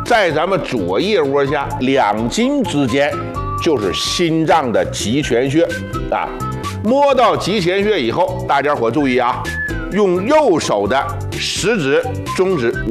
在咱们左腋窝下2筋之间，就是心脏的极泉穴啊。摸到极泉穴以后，大家伙注意啊，用右手的食指、中指